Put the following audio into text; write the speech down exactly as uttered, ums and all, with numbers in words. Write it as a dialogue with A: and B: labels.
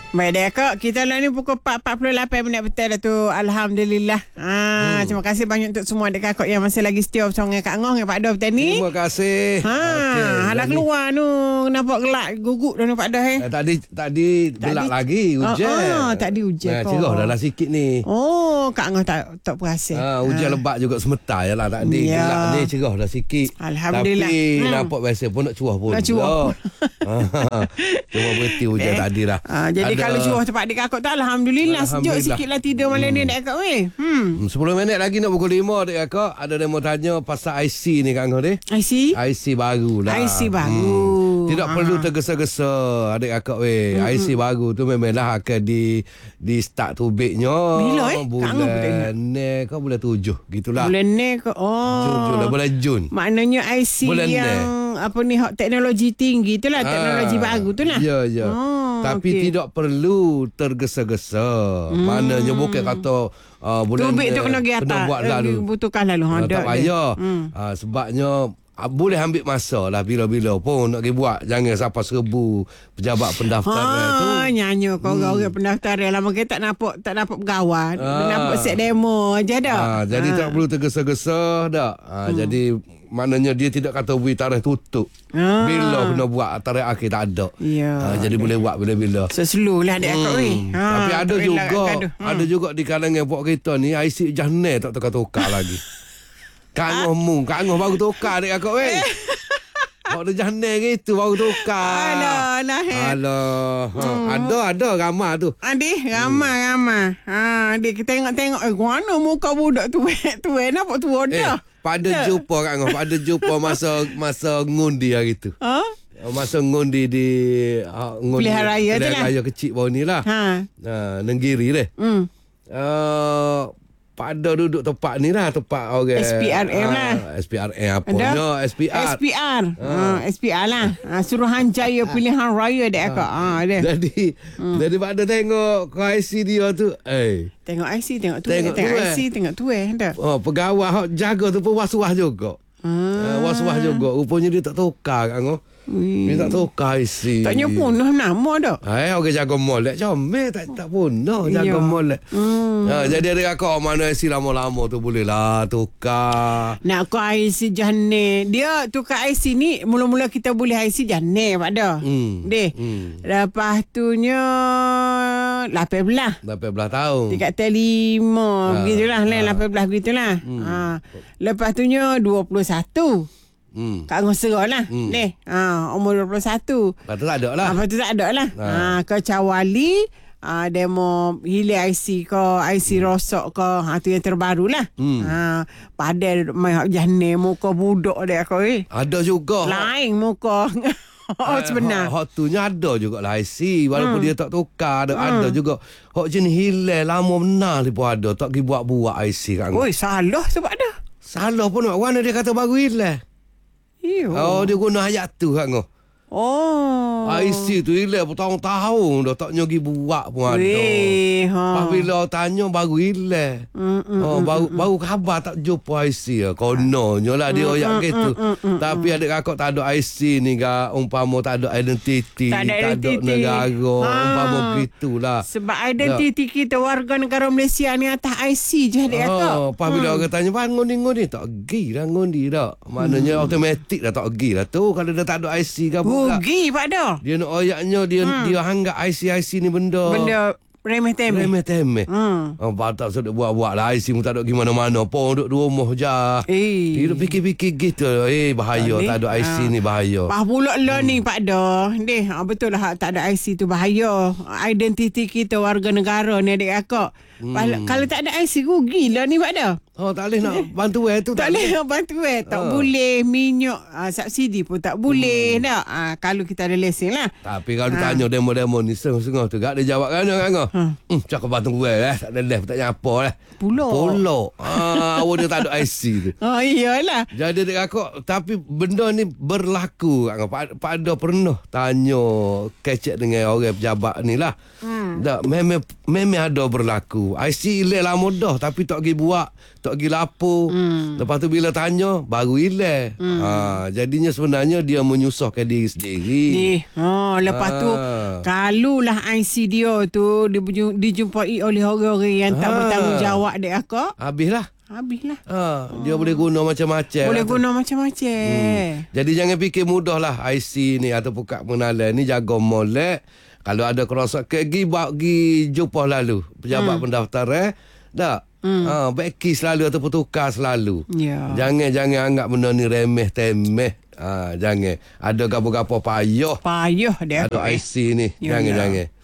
A: Baik dek kak, kita lah ni pukul empat empat puluh lapan minit betul dah tu. Alhamdulillah. Ah, hmm. Terima kasih banyak untuk semua adik kakak yang masih lagi setia bersama dengan Kak Ngah dengan Pak Dah betul ni.
B: Terima kasih.
A: Ha, okay, hala keluar tu nampak gelak gugup dah Pak Dah eh.
B: eh. Tadi tadi gelak lagi hujan.
A: Ah, ah, tadi hujan
B: nah,
A: kau.
B: Cerah dah lah sikit ni.
A: Oh, Kak Ngah tak tak perasan.
B: Ha, hujan ha. lebat juga semetar je lah tadi. Ya. Gelak ni cerah dah sikit.
A: Alhamdulillah.
B: Tapi
A: hmm.
B: nampak biasa pun nak curah pun.
A: Nak curah.
B: Cuma berhenti hujan eh. tadi dah.
A: Ha, jadi ada... kalau curah tempat adik kakak tu Alhamdulillah, Alhamdulillah. Sejuk sikit lah tidur malam ni adik kakak weh. Hmm.
B: sepuluh minit lagi nak pukul lima adik kakak. Ada yang mau tanya pasal I C ni Kak Ngah ni.
A: I C?
B: I C baru lah.
A: I C baru.
B: Hmm. Tidak
A: ha.
B: perlu tergesa-gesa adik kakak weh. Hmm. I C baru tu memanglah akan di di start tubiknya.
A: Bila eh?
B: Bulan ni kau bulan tujuh gitulah.
A: Bulan ni ke? Oh.
B: Jun, Jun, bulan Jun.
A: Maknanya I C bulan yang ne. apa ni hot teknologi tinggi tu lah, teknologi ah, baru tu lah.
B: Ya, ya. Oh, tapi okay. tidak perlu tergesa-gesa. Hmm. Maknanya bukan kata uh, bulan
A: tubik tu kena pergi atas.
B: Buat lalu.
A: Butuhkan lalu. Ha,
B: tak payah. Hmm. Uh, sebabnya uh, boleh ambil masa lah bila-bila pun nak pergi buat. Jangan sampai serbu pejabat pendaftaran ha, tu.
A: Nyanyi kau hmm. orang pendaftaran. Lama kita tak nampak tak nampak pegawai. Ha. Nampak set demo aja dah.
B: Ha, jadi ha. tak perlu tergesa-gesa dah. Ha, hmm. Jadi maknanya dia tidak kata beri tarikh tutup. Ah. Bila kena buat tarikh akhir tak ada.
A: Ya,
B: ha, jadi boleh buat bila-bila.
A: So slow lah adik akak weh.
B: Ha, tapi ada juga hmm. ada juga di kalangan buat kita ni I C jahne tak tukar-tukar lagi. Kak Ngah mu, Kak Ngah baru tukar adik akak weh. Kau ada jahne gitu baru tukar.
A: Alah, lah eh.
B: Alah. Ha, hmm. ada ada ramai tu.
A: Adik, ramai hmm. ramai. Ha, adik kita tengok-tengok eh mana muka budak tu tu eh nampak tua dah.
B: Eh. Pada yeah. jumpa Kak Ngah, pada jumpa masa masa ngundi hari tu. Ha? Masa ngundi di uh, ngundi
A: pilihan raya tu lah.
B: Pilihan raya kecil bawah ni lah. Ha. Uh, Nenggiri deh. Hmm. Uh, pada duduk tempat ni lah, tempat orang
A: S P R M uh, lah.
B: S P R M apa nya S P R.
A: S P R. Ha, uh, S P R lah. Uh, Suruhanjaya Pilihan Raya dek akak. Ha, uh,
B: jadi hmm. jadi pada tengok K I C dia tu, eh
A: tengok I C, tengok tu,
B: tengok,
A: tengok
B: tu,
A: I C, eh. tengok tu eh. Dah.
B: Oh, pegawai hok jaga tu pun was-was juga. Ah. Uh, was-was juga. Rupanya dia tak tukar Kak Ngah. Dia tak tukar I C.
A: Tak nyapunah nama dah.
B: Eh, orang jaga molek comel tak tak punah jaga molek. Hmm. Ha, jadi ada kakak mana I C lama-lama tu boleh lah tukar.
A: Nak kau I C jahne. Dia tukar I C ni mula-mula kita boleh I C jahne Pak Dah. Hmm. Deh. Hmm. Lepas tu nya lapan belas.
B: lapan belas tahun.
A: Tiga kata lima. Ha. Begitulah. Ha. lapan belas begitulah. Hmm. Ha. Lepas tu nya dua puluh satu. Hmm. Kak Ngah serah lah. Hmm. Ni. Ha, umur dua puluh satu.
B: Lepas tu tak ada lah.
A: Lepas tu tak ada lah. Ha. Ha, kecawali. Ha, demo hilang I C ke, I C hmm. rosak ke. Ha, tu yang terbaru lah. Hmm. Ha, padahal mai jahne muka budak dia kau eh.
B: Ada juga.
A: Lain muka. Oh sebenar.
B: Hak tu nya ada juga lah I C walaupun hmm. dia tak tukar ada, hmm. ada juga. Hak jenis hilang lama benar dia pun ada tak pergi buat-buat I C Kak Ngah.
A: Oi salah sebab dah.
B: Salah pun nak mana dia kata baru hilang. Iyo. Oh dia guna ayat tu Kak Ngah.
A: Oh.
B: I C tu hilang bertahun-tahun dah tak nyogi buat pun ada.
A: Weh,
B: ha. Bila tanya baru hilang. Mm, mm, oh, mm, baru mm, baru khabar tak jumpa I C lah. Kononnya lah dia mm, mm, gitu. Mm, mm, Tapi mm. adik kakak tak ada I C ni ga umpama tak ada identiti, tak ada, tak ada negara, ha. umpama gitulah.
A: Sebab identiti tak. Kita warga negara Malaysia ni atas I C je adik kakak.
B: Oh, pas bila hmm. orang tanya, "Pan ngundi-ngundi tak pergi dah ngundi dah." Maknanya hmm. automatik dah tak pergi lah tu kalau dia tak ada I C ke.
A: Rugi Pak Dah.
B: Dia nak oyaknya dia hmm. dia anggap I C I C ni benda
A: benda remeh temeh.
B: Remeh temeh. Hmm. Oh, tak sudah buat-buat lah I C pun tak ada pergi mana-mana pun duduk di rumah je. Eh. Dia fikir-fikir gitu. Eh bahaya tak, tak ada I C ha. Ni bahaya.
A: Bah pula lah hmm. ni Pak Dah. Deh, betul lah tak ada I C tu bahaya. Identiti kita warga negara ni adik kakak. Hmm. Kalau tak ada I C rugilah ni Pak Dah.
B: Oh tak boleh nak bantu eh tu
A: tak, tak boleh nak bantu eh tak oh. boleh minyak uh, subsidi pun tak boleh hmm. tak uh, kalau kita ada lesen lah.
B: Tapi kalau uh. tanya demo-demo ni setengah-setengah tu gak ada jawab kan kan hmm. hmm, cakap bantu gue eh tak ada lesen tak nyapa lah
A: pulak
B: pulak ah awak dia tak ada I C tu.
A: Oh iyalah
B: jadi dekat kakak tapi benda ni berlaku Pak Dah pernah tanya kecek dengan orang pejabat ni lah hmm. Tak, memang memang ada berlaku. I C hilang lama dah tapi tak pergi buat, tak pergi lapor. Hmm. Lepas tu bila tanya baru hilang. Hmm. Ha, jadinya sebenarnya dia menyusahkan diri sendiri.
A: Ni, oh, lepas ha. tu kalulah I C dia tu dijumpai oleh orang-orang yang tak ha. bertanggungjawab dek akak.
B: Habislah.
A: Habislah.
B: Ha, dia oh. boleh guna macam-macam.
A: Boleh
B: lah
A: guna tu. macam-macam. Hmm.
B: Jadi jangan fikir mudah lah I C ni ataupun kad pengenalan ni, jaga molek. Kalau ada kerosakan, pergi pergi jumpa lalu pejabat hmm. pendaftaran. Tak? Hmm. Ha, beki selalu ataupun tukar selalu. Ya. Jangan jangan anggap benda ni remeh temeh. Ha, jangan. Ada gapo-gapo payah.
A: Payah dia.
B: Ada I C ni. Ya, jangan ya. jangan.